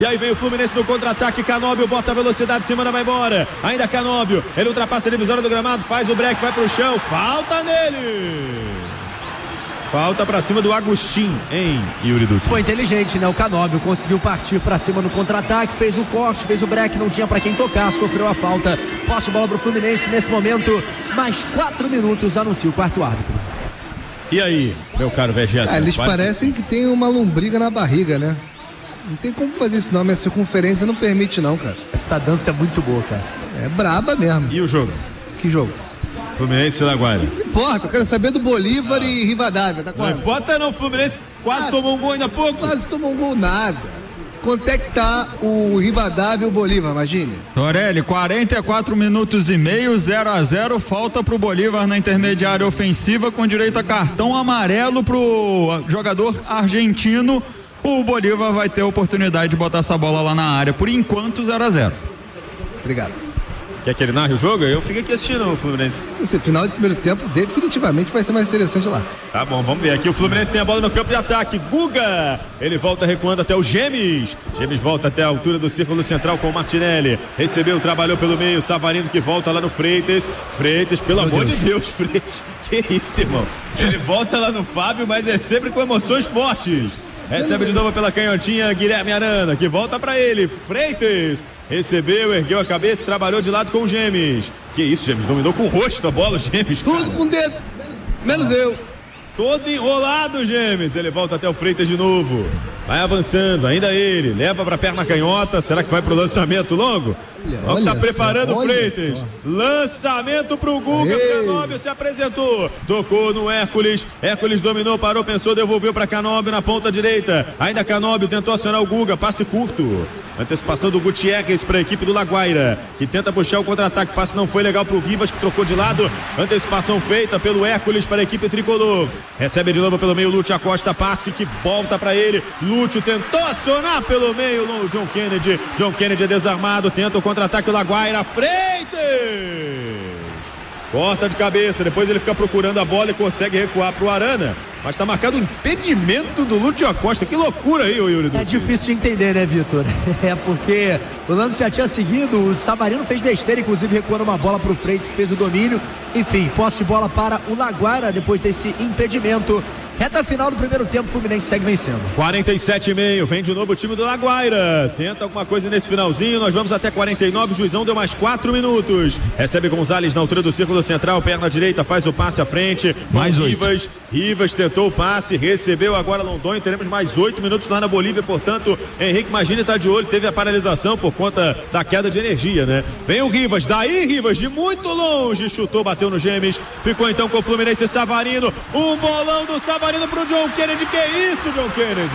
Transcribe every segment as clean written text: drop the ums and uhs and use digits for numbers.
E aí vem o Fluminense no contra-ataque, Canóbio bota a velocidade, Semana vai embora, ainda Canóbio, ele ultrapassa a divisória do gramado, faz o break, vai pro chão, falta nele! Falta pra cima do Agostinho, hein, Yuri Duque? Foi inteligente, né? O Canóbio conseguiu partir pra cima no contra-ataque, fez o corte, fez o break, não tinha pra quem tocar, sofreu a falta. Posse de bola pro Fluminense nesse momento, mais 4 minutos, anuncia o quarto árbitro. E aí, meu caro Vegeta? Eles parecem que tem uma lombriga na barriga, né? Não tem como fazer isso não, minha circunferência não permite não, cara. Essa dança é muito boa, cara. É braba mesmo. E o jogo? Que jogo? Fluminense e Laguaira. Não importa, eu quero saber do Bolívar e Rivadavia, tá claro? Não importa não, Fluminense quase tomou um gol ainda há pouco. Quase tomou um gol nada. Quanto é que tá o Rivadavia e o Bolívar, imagine? Torelli, 44 minutos e meio, 0-0, falta pro Bolívar na intermediária ofensiva com direito a cartão amarelo pro jogador argentino. O Bolívar vai ter a oportunidade de botar essa bola lá na área, por enquanto 0-0. Obrigado. Quer que ele narre o jogo? Eu fico aqui assistindo o Fluminense. Esse final de primeiro tempo definitivamente vai ser mais interessante lá. Tá bom, vamos ver. Aqui o Fluminense tem a bola no campo de ataque. Guga! Ele volta recuando até o Gemes. Gemes volta até a altura do círculo central com o Martinelli. Recebeu, trabalhou pelo meio. Savarino que volta lá no Freitas. Freitas, pelo amor de Deus, Freitas. Que isso, irmão? Ele volta lá no Fábio, mas é sempre com emoções fortes. Recebe de novo pela canhotinha Guilherme Arana, que volta pra ele. Freitas recebeu, ergueu a cabeça, trabalhou de lado com o Gemes. Que isso, Gemes? Dominou com o rosto a bola, Gemes. Tudo com o dedo, menos eu. Todo enrolado, Gemes. Ele volta até o Freitas de novo. Vai avançando, ainda ele. Leva pra perna canhota. Será que vai pro lançamento longo? Vamos tá preparando o Freitas. Lançamento pro Guga. Canóbio se apresentou. Tocou no Hércules. Hércules dominou, parou, pensou, devolveu pra Canóbio na ponta direita. Ainda Canóbio tentou acionar o Guga. Passe curto. Antecipação do Gutierrez para a equipe do Laguaira, que tenta puxar o contra-ataque. Passe não foi legal para o Rivas, que trocou de lado. Antecipação feita pelo Hércules para a equipe tricolor. Recebe de novo pelo meio Lúcio Acosta. Passe que volta para ele. Lúcio tentou acionar pelo meio o John Kennedy. John Kennedy é desarmado. Tenta o contra-ataque do Laguaira. Freitas! Corta de cabeça. Depois ele fica procurando a bola e consegue recuar para o Arana. Mas tá marcado o impedimento do Lúcio Acosta. Que loucura aí, Yuri. É difícil de entender, né, Vitor? É porque o lance já tinha seguido, o Savarino fez besteira, inclusive recuando uma bola pro Freitas, que fez o domínio. Enfim, posse de bola para o Laguaira depois desse impedimento. Reta final do primeiro tempo, o Fluminense segue vencendo. 47,5, vem de novo o time do Laguaira. Tenta alguma coisa nesse finalzinho, nós vamos até 49, o Juizão deu mais 4 minutos. Recebe Gonzalez na altura do círculo central, perna direita, faz o passe à frente. Mais 8. Rivas tentou o passe, recebeu agora Londonho, teremos mais 8 minutos lá na Bolívia, portanto, Henrique Magini tá de olho, teve a paralisação por conta da queda de energia, né? Vem o Rivas, daí Rivas, de muito longe, chutou, bateu no Gemes, ficou então com o Fluminense Savarino, um bolão do Savarino pro John Kennedy. Que isso, John Kennedy?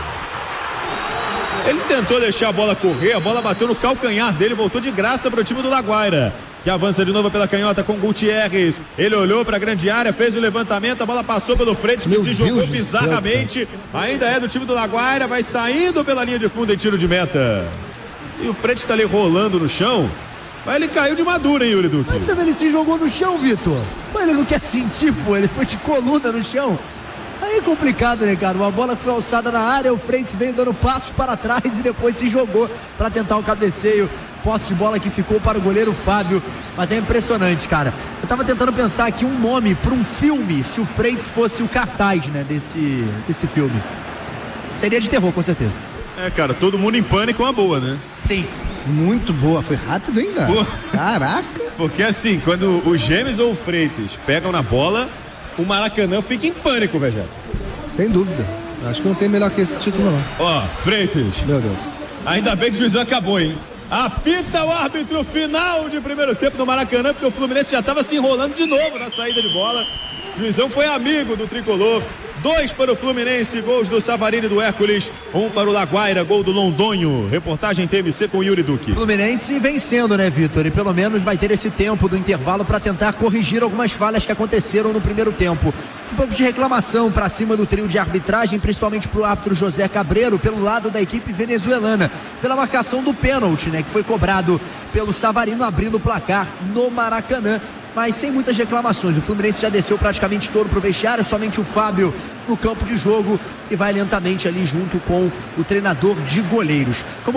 Ele tentou deixar a bola correr, a bola bateu no calcanhar dele, voltou de graça para o time do Laguaira, que avança de novo pela canhota com Gutierrez. Ele olhou para a grande área, fez o levantamento, a bola passou pelo Freitas, que se jogou bizarramente. Ainda é do time do Laguaira, vai saindo pela linha de fundo em tiro de meta. E o Freitas está ali rolando no chão. Mas ele caiu de madura, hein, Yuri Duque? Mas também ele se jogou no chão, Vitor. Mas ele não quer sentir, pô. Ele foi de coluna no chão. Aí é complicado, né, cara? Uma bola que foi alçada na área, o Freitas veio dando passos para trás e depois se jogou para tentar o cabeceio. Posse de bola que ficou para o goleiro Fábio. Mas é impressionante, cara. Eu tava tentando pensar aqui um nome para um filme, se o Freitas fosse o cartaz, né, desse filme. Seria de terror, com certeza. É, cara, todo mundo em pânico é uma boa, né? Sim. Muito boa, foi rápido ainda. Caraca. Porque assim, quando o Gemes ou o Freitas pegam na bola, o Maracanã fica em pânico, velho. Sem dúvida. Acho que não tem melhor que esse título, não. Ó, Freitas. Meu Deus. Ainda bem que o juizão acabou, hein? Apita o árbitro final de primeiro tempo no Maracanã, porque o Fluminense já estava se enrolando de novo na saída de bola. O juizão foi amigo do tricolor. 2 para o Fluminense, gols do Savarino e do Hércules, 1 para o Laguaira, gol do Londonho. Reportagem TMC com Yuri Duque. Fluminense vencendo, né, Vitor? E pelo menos vai ter esse tempo do intervalo para tentar corrigir algumas falhas que aconteceram no primeiro tempo. Um pouco de reclamação para cima do trio de arbitragem, principalmente para o árbitro José Cabreiro, pelo lado da equipe venezuelana, pela marcação do pênalti, né, que foi cobrado pelo Savarino, abrindo o placar no Maracanã. mas sem muitas reclamações. O Fluminense já desceu praticamente todo pro vestiário, somente o Fábio no campo de jogo e vai lentamente ali junto com o treinador de goleiros. Como